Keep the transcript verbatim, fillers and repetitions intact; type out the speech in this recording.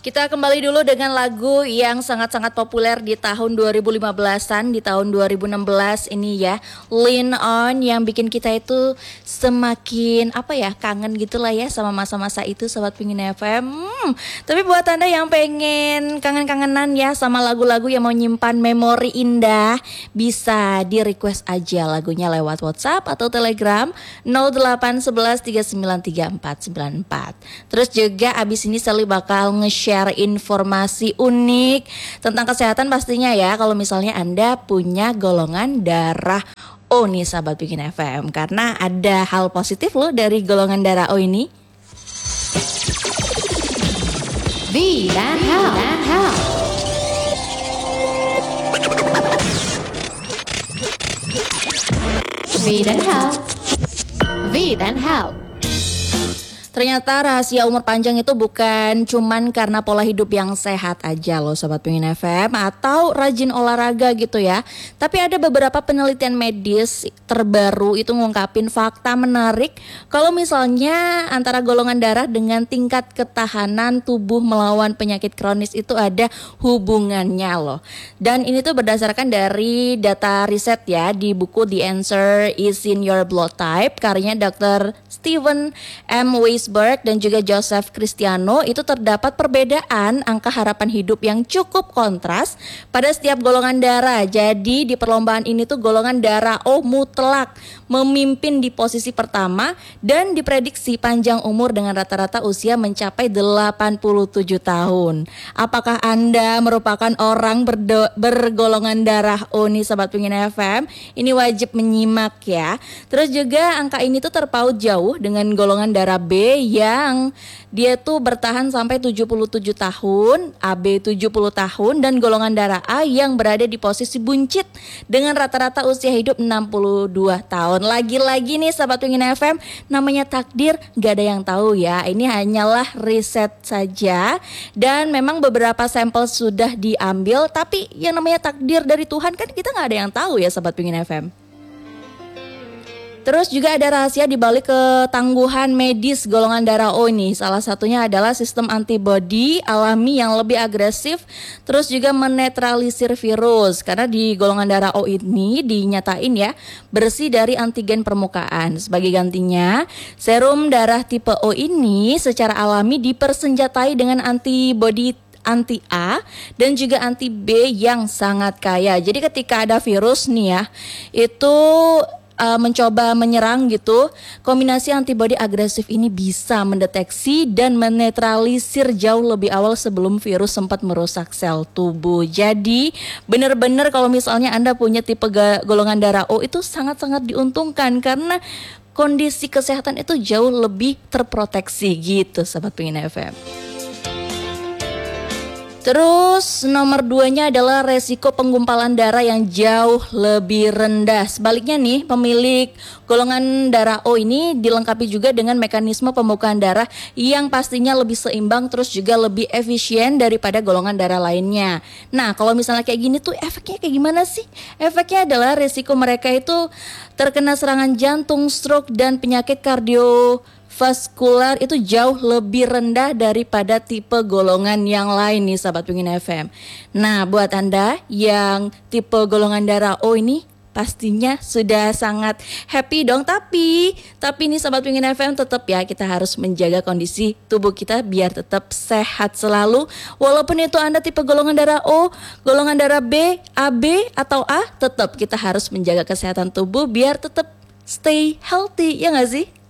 Kita kembali dulu dengan lagu yang sangat-sangat populer di tahun dua ribu lima belasan, di tahun dua ribu enam belas ini ya, Lean On, yang bikin kita itu semakin apa ya, kangen gitulah ya sama masa-masa itu Sobat Pingin F M. Hmm, tapi buat Anda yang pengen kangen-kangenan ya sama lagu-lagu yang mau nyimpan memori indah, bisa di request aja lagunya lewat WhatsApp atau Telegram nol delapan satu satu tiga sembilan tiga empat sembilan empat. Terus juga abis ini Sally bakal nge-share informasi unik tentang kesehatan pastinya ya, kalau misalnya Anda punya golongan darah O nih sahabat Bikin F M, karena ada hal positif loh dari golongan darah O ini. V dan Health. V dan Health. V dan Health. Ternyata rahasia umur panjang itu bukan cuman karena pola hidup yang sehat aja loh Sobat Pingin F M, atau rajin olahraga gitu ya. Tapi ada beberapa penelitian medis terbaru itu ngungkapin fakta menarik kalau misalnya antara golongan darah dengan tingkat ketahanan tubuh melawan penyakit kronis itu ada hubungannya loh. Dan ini tuh berdasarkan dari data riset ya di buku The Answer is in Your Blood Type karyanya dokter Stephen M. Weisberg dan juga Joseph Cristiano. Itu terdapat perbedaan angka harapan hidup yang cukup kontras pada setiap golongan darah. Jadi di perlombaan ini tuh golongan darah O mutlak memimpin di posisi pertama dan diprediksi panjang umur dengan rata-rata usia mencapai delapan puluh tujuh tahun. Apakah Anda merupakan orang berdo- bergolongan darah O nih Sobat Pingin F M? Ini wajib menyimak ya. Terus juga angka ini tuh terpaut jauh dengan golongan darah B yang dia tuh bertahan sampai tujuh puluh tujuh tahun, A B tujuh puluh tahun, dan golongan darah A yang berada di posisi buncit dengan rata-rata usia hidup enam puluh dua tahun. Lagi-lagi nih Sahabat Pingin F M, namanya takdir gak ada yang tahu ya. Ini hanyalah riset saja dan memang beberapa sampel sudah diambil, tapi yang namanya takdir dari Tuhan kan kita gak ada yang tahu ya Sahabat Pingin F M. Terus juga ada rahasia di balik ketangguhan medis golongan darah O ini. Salah satunya adalah sistem antibodi alami yang lebih agresif, terus juga menetralisir virus. Karena di golongan darah O ini dinyatain ya bersih dari antigen permukaan. Sebagai gantinya, serum darah tipe O ini secara alami dipersenjatai dengan antibodi anti A dan juga anti B yang sangat kaya. Jadi ketika ada virus nih ya, itu Uh, mencoba menyerang gitu, kombinasi antibodi agresif ini bisa mendeteksi dan menetralisir jauh lebih awal sebelum virus sempat merusak sel tubuh. Jadi benar-benar kalau misalnya Anda punya tipe ga- golongan darah O itu sangat-sangat diuntungkan karena kondisi kesehatan itu jauh lebih terproteksi gitu Sobat Pingin F M. Terus nomor duanya adalah resiko penggumpalan darah yang jauh lebih rendah. Sebaliknya nih, pemilik golongan darah O ini dilengkapi juga dengan mekanisme pembukaan darah yang pastinya lebih seimbang, terus juga lebih efisien daripada golongan darah lainnya. Nah, kalau misalnya kayak gini tuh efeknya kayak gimana sih? Efeknya adalah resiko mereka itu terkena serangan jantung, stroke, dan penyakit kardio vaskular itu jauh lebih rendah daripada tipe golongan yang lain nih Sahabat Pingin F M. Nah, buat Anda yang tipe golongan darah O ini pastinya sudah sangat happy dong. Tapi Tapi nih Sahabat Pingin F M, tetap ya kita harus menjaga kondisi tubuh kita biar tetap sehat selalu. Walaupun itu Anda tipe golongan darah O, golongan darah B, A B, atau A, tetap kita harus menjaga kesehatan tubuh biar tetap stay healthy, ya gak sih?